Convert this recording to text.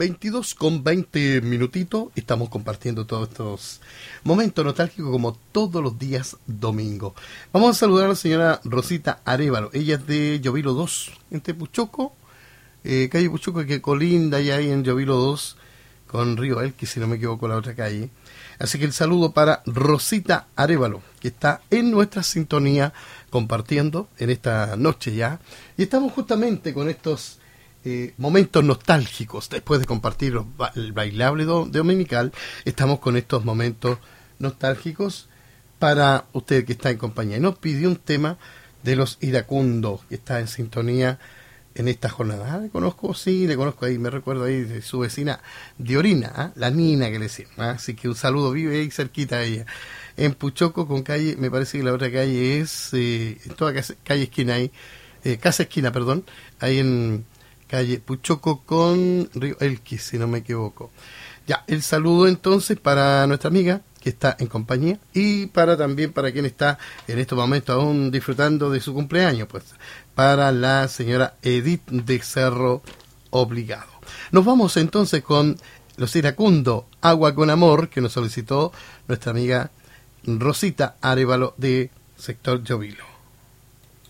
22 con 20 minutitos, estamos compartiendo todos estos momentos nostálgicos como todos los días domingo. Vamos a saludar a la señora Rosita Arévalo, ella es de Llovilo 2, en Tepuchoco, calle Puchoco, que colinda ya ahí en Llovilo 2, con Río Elqui, si no me equivoco, la otra calle. Así que el saludo para Rosita Arévalo, que está en nuestra sintonía compartiendo en esta noche ya. Y estamos justamente con estos momentos nostálgicos. Después de compartir el bailable dominical, estamos con estos momentos nostálgicos para usted que está en compañía. Y nos pidió un tema de los iracundos, que está en sintonía en esta jornada. ¿Le conozco? Sí, le conozco ahí, me recuerdo ahí de su vecina Diorina, la Nina que le decimos. Así que un saludo, vive ahí cerquita a ella. En Puchoco, con calle, me parece que la otra calle es, en toda calle esquina ahí, casa esquina, perdón, ahí en calle Puchoco con Río Elqui, si no me equivoco. Ya, el saludo entonces para nuestra amiga que está en compañía y también para quien está en estos momentos aún disfrutando de su cumpleaños, pues para la señora Edith de Cerro Obligado. Nos vamos entonces con los iracundos, Agua con Amor, que nos solicitó nuestra amiga Rosita Arévalo de sector Llovilo.